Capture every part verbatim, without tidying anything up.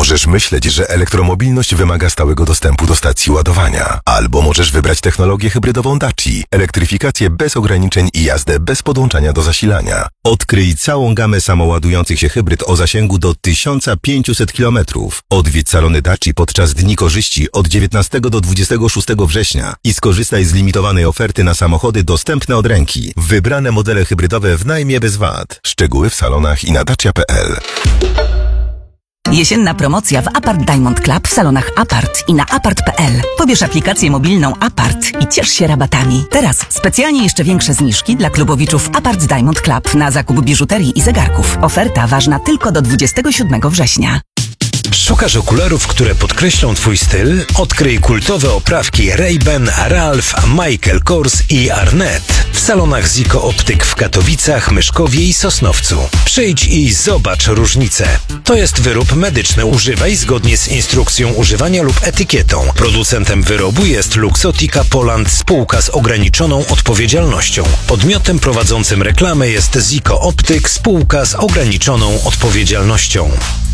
Możesz myśleć, że elektromobilność wymaga stałego dostępu do stacji ładowania. Albo możesz wybrać technologię hybrydową Daci, elektryfikację bez ograniczeń i jazdę bez podłączania do zasilania. Odkryj całą gamę samoładujących się hybryd o zasięgu do tysiąc pięćset kilometrów. Odwiedź salony Daci podczas Dni Korzyści od dziewiętnastego do dwudziestego szóstego września i skorzystaj z limitowanej oferty na samochody dostępne od ręki. Wybrane modele hybrydowe w najmie bez V A T. Szczegóły w salonach i na dacia kropka p l. Jesienna promocja w Apart Diamond Club w salonach Apart i na apart kropka p l. Pobierz aplikację mobilną Apart i ciesz się rabatami. Teraz specjalnie jeszcze większe zniżki dla klubowiczów Apart Diamond Club na zakup biżuterii i zegarków. Oferta ważna tylko do dwudziestego siódmego września. Szukasz okularów, które podkreślą Twój styl? Odkryj kultowe oprawki Ray-Ban, Ralph, Michael Kors i Arnett w salonach Zico Optyk w Katowicach, Myszkowie i Sosnowcu. Przyjdź i zobacz różnicę. To jest wyrób medyczny. Używaj zgodnie z instrukcją używania lub etykietą. Producentem wyrobu jest Luxottica Poland, spółka z ograniczoną odpowiedzialnością. Podmiotem prowadzącym reklamę jest Zico Optyk, spółka z ograniczoną odpowiedzialnością.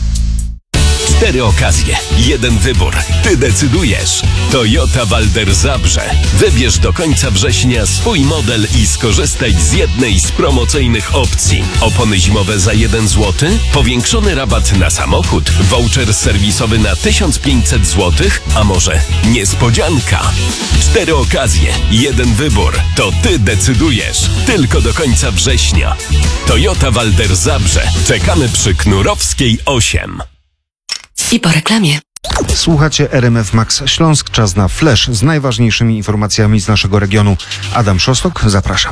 Cztery okazje, jeden wybór. Ty decydujesz. Toyota Walder Zabrze. Wybierz do końca września swój model i skorzystaj z jednej z promocyjnych opcji. Opony zimowe za jeden złoty, powiększony rabat na samochód, voucher serwisowy na tysiąc pięćset złotych, a może niespodzianka. Cztery okazje, jeden wybór. To ty decydujesz. Tylko do końca września. Toyota Walder Zabrze. Czekamy przy Knurowskiej osiem. I po reklamie. Słuchacie R M F Max Śląsk. Czas na flash z najważniejszymi informacjami z naszego regionu. Adam Szostok, zapraszam.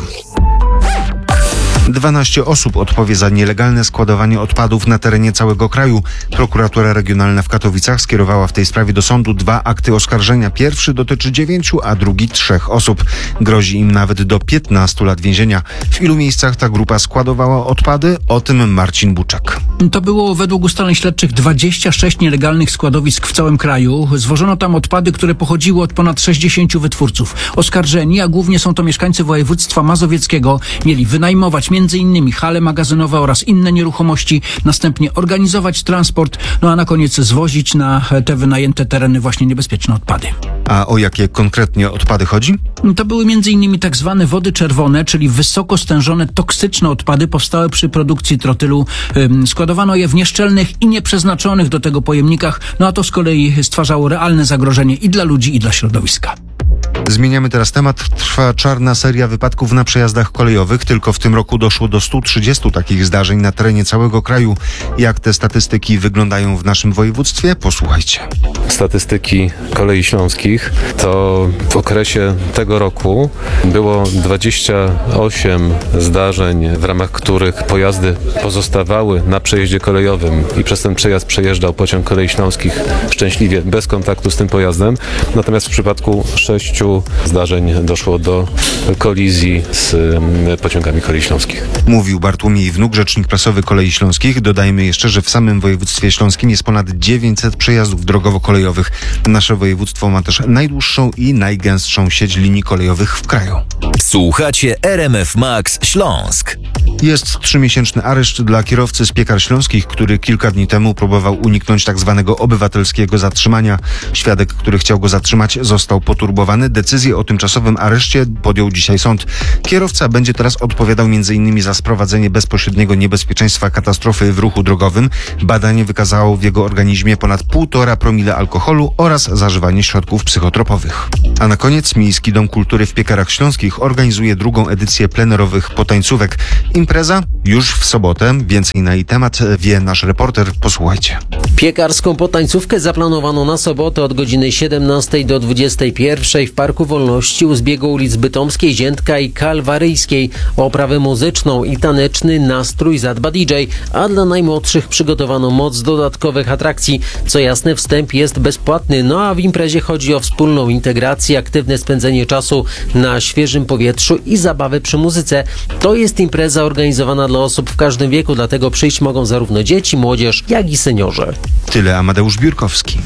dwanaście osób odpowie za nielegalne składowanie odpadów na terenie całego kraju. Prokuratura Regionalna w Katowicach skierowała w tej sprawie do sądu dwa akty oskarżenia. Pierwszy dotyczy dziewięciu, a drugi trzech osób. Grozi im nawet do piętnastu lat więzienia. W ilu miejscach ta grupa składowała odpady? O tym Marcin Buczak. To było według ustaleń śledczych dwadzieścia sześć nielegalnych składowisk w całym kraju. Zwożono tam odpady, które pochodziły od ponad sześćdziesięciu wytwórców. Oskarżeni, a głównie są to mieszkańcy województwa mazowieckiego, mieli wynajmować między innymi hale magazynowe oraz inne nieruchomości, następnie organizować transport, no a na koniec zwozić na te wynajęte tereny właśnie niebezpieczne odpady. A o jakie konkretnie odpady chodzi? To były między innymi tak zwane wody czerwone, czyli wysoko stężone, toksyczne odpady powstałe przy produkcji trotylu. Składowano je w nieszczelnych i nieprzeznaczonych do tego pojemnikach, no a to z kolei stwarzało realne zagrożenie i dla ludzi, i dla środowiska. Zmieniamy teraz temat. Trwa czarna seria wypadków na przejazdach kolejowych. Tylko w tym roku doszło do stu trzydziestu takich zdarzeń na terenie całego kraju. Jak te statystyki wyglądają w naszym województwie? Posłuchajcie. Statystyki Kolei Śląskich to w okresie tego roku było dwadzieścia osiem zdarzeń, w ramach których pojazdy pozostawały na przejeździe kolejowym i przez ten przejazd przejeżdżał pociąg Kolei Śląskich szczęśliwie bez kontaktu z tym pojazdem. Natomiast w przypadku sześciu zdarzeń doszło do kolizji z pociągami Kolei Śląskich. Mówił Bartłomiej Wnuk, rzecznik prasowy Kolei Śląskich. Dodajmy jeszcze, że w samym województwie śląskim jest ponad dziewięćset przejazdów drogowo-kolejowych. Nasze województwo ma też najdłuższą i najgęstszą sieć linii kolejowych w kraju. Słuchacie R M F Max Śląsk. Jest trzymiesięczny areszt dla kierowcy z Piekar Śląskich, który kilka dni temu próbował uniknąć tak zwanego obywatelskiego zatrzymania. Świadek, który chciał go zatrzymać, został poturbowany. Decyzję o tymczasowym areszcie podjął dzisiaj sąd. Kierowca będzie teraz odpowiadał m.in. za sprowadzenie bezpośredniego niebezpieczeństwa katastrofy w ruchu drogowym. Badanie wykazało w jego organizmie ponad półtora promile alkoholu oraz zażywanie środków psychotropowych. A na koniec Miejski Dom Kultury w Piekarach Śląskich organizuje drugą edycję plenerowych potańcówek. Impreza już w sobotę. Więcej na jej temat wie nasz reporter. Posłuchajcie. Piekarską potańcówkę zaplanowano na sobotę od godziny siedemnastej do dwudziestej pierwszej w Parku Wolności u zbiegu ulic Bytomskiej, Ziętka i Kalwaryjskiej. Oprawę muzyczną i taneczny nastrój zadba D J, a dla najmłodszych przygotowano moc dodatkowych atrakcji. Co jasne, wstęp jest bezpłatny, no a w imprezie chodzi o wspólną integrację, aktywne spędzenie czasu na świeżym powietrzu i zabawę przy muzyce. To jest impreza organizowana dla osób w każdym wieku, dlatego przyjść mogą zarówno dzieci, młodzież, jak i seniorzy. Tyle Amadeusz Biurkowski.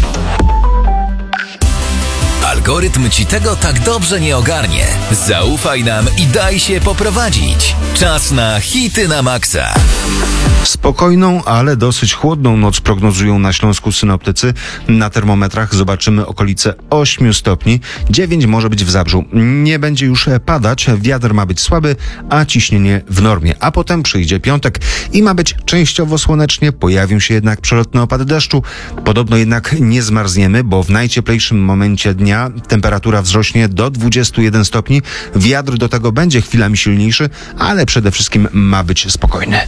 Algorytm ci tego tak dobrze nie ogarnie. Zaufaj nam i daj się poprowadzić. Czas na hity na maksa. Spokojną, ale dosyć chłodną noc prognozują na Śląsku synoptycy. Na termometrach zobaczymy okolice ośmiu stopni. dziewięć może być w Zabrzu. Nie będzie już padać, wiatr ma być słaby, a ciśnienie w normie. A potem przyjdzie piątek i ma być częściowo słonecznie. Pojawią się jednak przelotne opady deszczu. Podobno jednak nie zmarzniemy, bo w najcieplejszym momencie dnia temperatura wzrośnie do dwudziestu jeden stopni. Wiatr do tego będzie chwilami silniejszy, ale przede wszystkim ma być spokojny.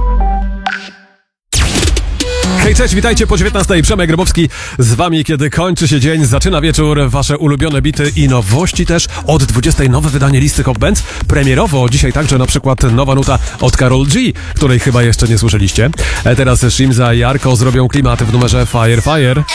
Hej, cześć, witajcie po dziewiętnastej. Przemek Grabowski z wami, kiedy kończy się dzień, zaczyna wieczór, wasze ulubione bity i nowości też. Od dwudziestej nowe wydanie listy Hot Bands. Premierowo dzisiaj także na przykład nowa nuta od Karol G, której chyba jeszcze nie słyszeliście. Teraz Shimza i Arko zrobią klimat w numerze Fire Fire.